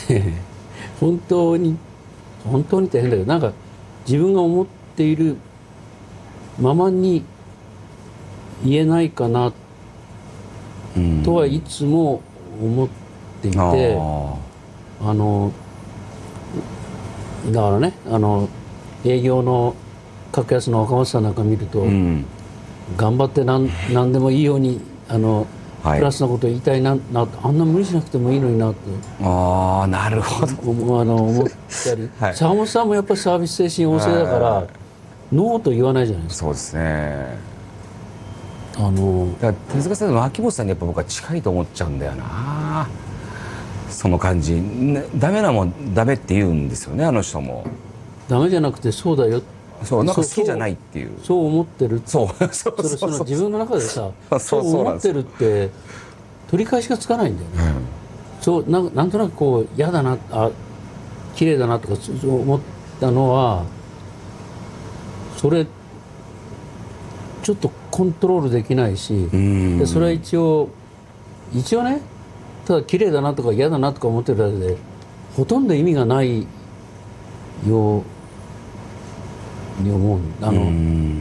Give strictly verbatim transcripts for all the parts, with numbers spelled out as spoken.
ね本当に本当にって変だけど、なんか自分が思っているままに言えないかなとはいつも思っていて、ああのだからね、あの営業の格安の若松さんなんか見ると、うん、頑張って何何でもいいようにあの、はい、プラスなこと言いたいな、なあんな無理しなくてもいいのになって、 ああなるほどあの思ったり、はい、坂本さんもやっぱりサービス精神旺盛だから、はい、ノーと言わないじゃないですか。 そうですね。 あのだから手塚さんの秋元さんにやっぱ僕は近いと思っちゃうんだよな、その感じ、ね、ダメなもんダメって言うんですよね、あの人も。 ダメじゃなくてそうだよ、 そうなんか好きじゃないっていう、 そう思ってる、 そうそうそれその自分の中でさそう思ってるって取り返しがつかないんだよね、うん、そうな ん, なんとなくこう嫌だな、あ綺麗だなとかそう思ったのは、それちょっとコントロールできないし、でそれは一応一応ね、ただ綺麗だなとか嫌だなとか思ってるだけでほとんど意味がないように思う。あの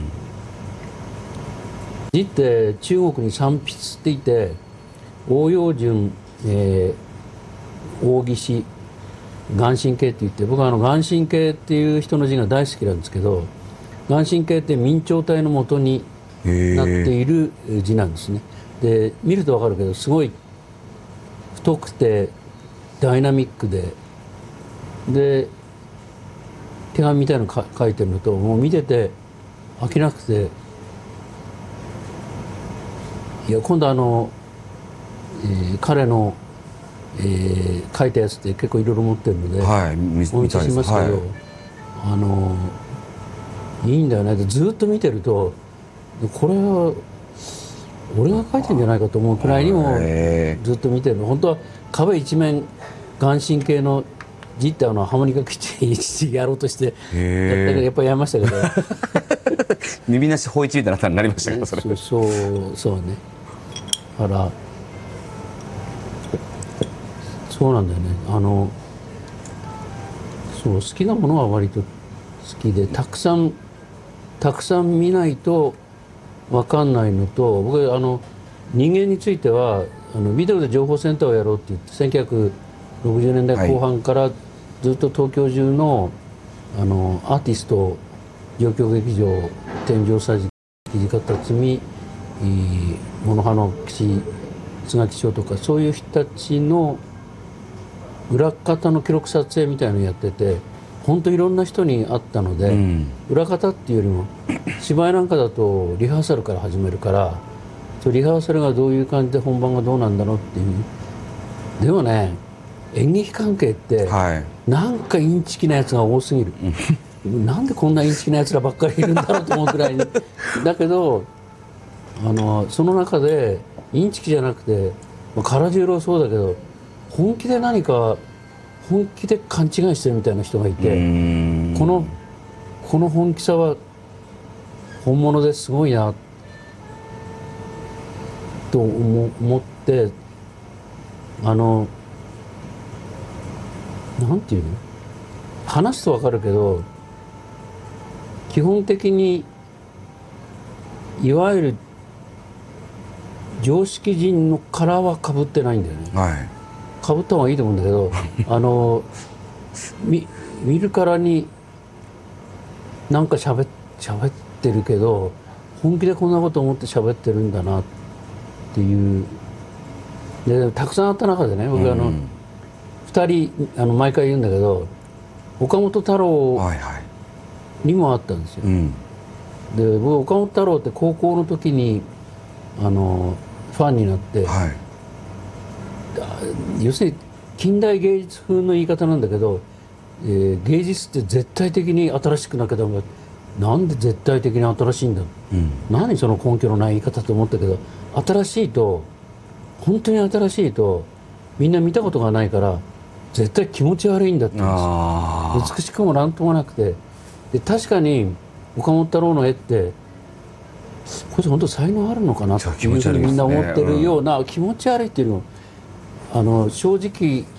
字って中国に三筆っていて、応用順、えー、大岸眼神経って言って、僕はあの眼神経っていう人の字が大好きなんですけど、眼神経って明朝体の元になっている字なんですね。で見ると分かるけど、すごい太くてダイナミックで、で手紙みたいなの書いてるのと、もう見てて飽きなくて、いや今度あの、えー、彼の、えー、書いたやつって結構いろいろ持ってるので、はい、お見せしますけど、はい、あのいいんだよね。ずっと見てると、これは俺が書いてるんじゃないかと思うくらいにもずっと見てるの。本当は壁一面眼神経の字ってあのハーモニカ基地やろうとしてやったけど、やっぱりやめましたけど耳なし法一みたいなになりましたけど、それそうそうそうね。だからそうなんだよね。あのそう好きなものは割と好きで、たくさんたくさん見ないと分かんないのと、僕あの人間についてはあのビデオで情報センターをやろうって言ってせんきゅうひゃくろくじゅうねんだいこう半からずっと東京中の、あのアーティスト、状況劇場、天井桟敷、土方摘、物葉の岸、菅木翔とか、そういう人たちの裏方の記録撮影みたいなのをやってて、本当いろんな人に会ったので、うん、裏方っていうよりも芝居なんかだとリハーサルから始めるから、リハーサルがどういう感じで本番がどうなんだろうっていう。でもね、演劇関係って、はい、なんかインチキなやつが多すぎるなんでこんなインチキなやつらばっかりいるんだろうと思うくらいにだけどあのその中でインチキじゃなくて、唐十郎そうだけど、本気で何か本気で勘違いしてるみたいな人がいて、このこの本気さは本物ですごいなと思って、あのなんていうの、話すと分かるけど、基本的にいわゆる常識人の殻はかぶってないんだよね。はい、かぶった方がいいと思うんだけどあの 見, 見るからになんかしゃべってるけど、本気でこんなこと思って喋ってるんだなっていう。でたくさんあった中でね、僕あの、うんふたりあの毎回言うんだけど、岡本太郎にもあったんですよ、はいはい、うん、で僕岡本太郎って高校の時にあのファンになって、はい、要するに近代芸術風の言い方なんだけど、えー、芸術って絶対的に新しくなきゃダメだ。なんで絶対的に新しいんだ、うん、何その根拠のない言い方と思ったけど、新しいと本当に新しいとみんな見たことがないから絶対気持ち悪いんだって言うんですよ。美しくもなんともなくて、で確かに岡本太郎の絵ってこいつ本当才能あるのかなっていうふうにみんな思ってるような、うん、気持ち悪いっていうのをあの正直